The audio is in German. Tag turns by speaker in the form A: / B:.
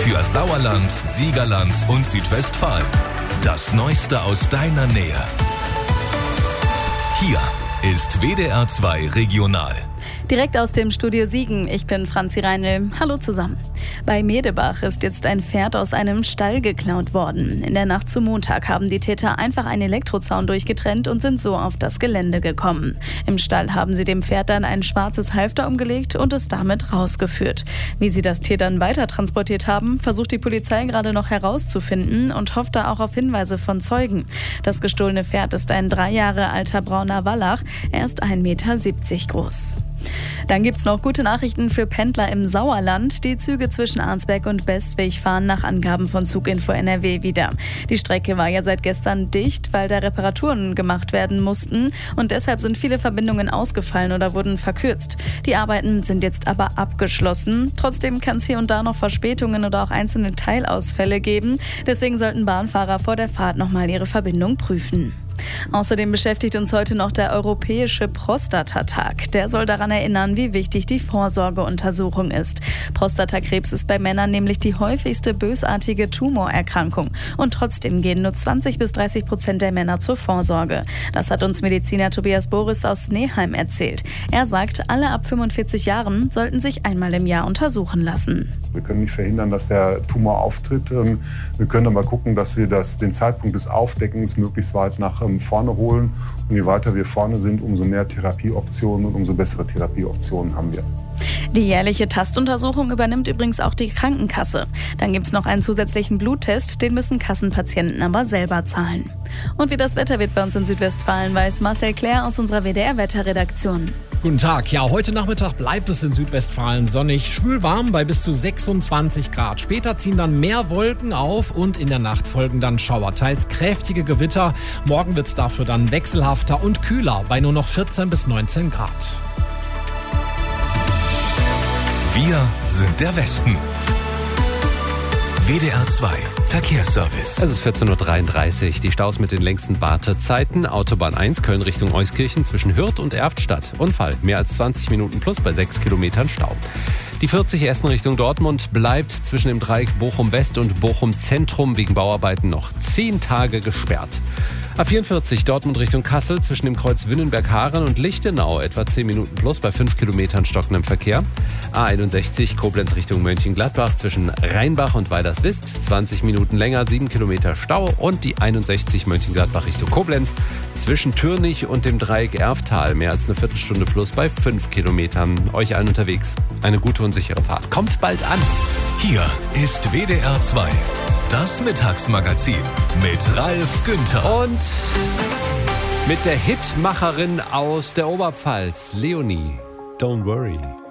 A: für Sauerland, Siegerland und Südwestfalen. Das Neueste aus deiner Nähe. Hier ist WDR 2 Regional.
B: Direkt aus dem Studio Siegen, ich bin Franzi Reinl. Hallo zusammen. Bei Medebach ist jetzt ein Pferd aus einem Stall geklaut worden. In der Nacht zu Montag haben die Täter einfach einen Elektrozaun durchgetrennt und sind so auf das Gelände gekommen. Im Stall haben sie dem Pferd dann ein schwarzes Halfter umgelegt und es damit rausgeführt. Wie sie das Tier dann weiter transportiert haben, versucht die Polizei gerade noch herauszufinden und hofft da auch auf Hinweise von Zeugen. Das gestohlene Pferd ist ein 3 Jahre alter brauner Wallach. Er ist 1,70 Meter groß. Dann gibt's noch gute Nachrichten für Pendler im Sauerland. Die Züge zwischen Arnsberg und Bestwig fahren nach Angaben von Zuginfo NRW wieder. Die Strecke war ja seit gestern dicht, weil da Reparaturen gemacht werden mussten. Und deshalb sind viele Verbindungen ausgefallen oder wurden verkürzt. Die Arbeiten sind jetzt aber abgeschlossen. Trotzdem kann es hier und da noch Verspätungen oder auch einzelne Teilausfälle geben. Deswegen sollten Bahnfahrer vor der Fahrt nochmal ihre Verbindung prüfen. Außerdem beschäftigt uns heute noch der Europäische Prostatatag. Der soll daran erinnern, wie wichtig die Vorsorgeuntersuchung ist. Prostatakrebs ist bei Männern nämlich die häufigste bösartige Tumorerkrankung. Und trotzdem gehen nur 20-30% der Männer zur Vorsorge. Das hat uns Mediziner Tobias Boris aus Neheim erzählt. Er sagt, alle ab 45 Jahren sollten sich einmal im Jahr untersuchen lassen.
C: Wir können nicht verhindern, dass der Tumor auftritt. Wir können aber gucken, dass wir den Zeitpunkt des Aufdeckens möglichst weit nach vorne holen. Und je weiter wir vorne sind, umso mehr Therapieoptionen und umso bessere Therapieoptionen haben wir.
B: Die jährliche Tastuntersuchung übernimmt übrigens auch die Krankenkasse. Dann gibt es noch einen zusätzlichen Bluttest, den müssen Kassenpatienten aber selber zahlen. Und wie das Wetter wird bei uns in Südwestfalen, weiß Marcel Claire aus unserer WDR-Wetterredaktion.
D: Guten Tag. Ja, heute Nachmittag bleibt es in Südwestfalen sonnig, schwül warm bei bis zu 26 Grad. Später ziehen dann mehr Wolken auf und in der Nacht folgen dann Schauer, teils kräftige Gewitter. Morgen wird es dafür dann wechselhafter und kühler bei nur noch 14 bis 19 Grad.
A: Wir sind der Westen. WDR 2 Verkehrsservice.
E: Es ist 14.33 Uhr. Die Staus mit den längsten Wartezeiten. Autobahn 1 Köln Richtung Euskirchen zwischen Hürth und Erftstadt. Unfall. Mehr als 20 Minuten plus bei 6 Kilometern Stau. Die 40 Essen Richtung Dortmund bleibt zwischen dem Dreieck Bochum-West und Bochum-Zentrum wegen Bauarbeiten noch 10 Tage gesperrt. A44 Dortmund Richtung Kassel zwischen dem Kreuz Wünnenberg-Haren und Lichtenau etwa 10 Minuten plus bei 5 Kilometern stockendem Verkehr. A61 Koblenz Richtung Mönchengladbach zwischen Rheinbach und Weilerswist 20 Minuten länger, 7 Kilometer Stau. Und die 61 Mönchengladbach Richtung Koblenz zwischen Türnich und dem Dreieck Erftal mehr als eine Viertelstunde plus bei 5 Kilometern. Euch allen unterwegs eine gute und sichere Fahrt. Kommt bald an.
A: Hier ist WDR 2. Das Mittagsmagazin mit Ralf Günther.
E: Und mit der Hitmacherin aus der Oberpfalz, Leonie. Don't worry.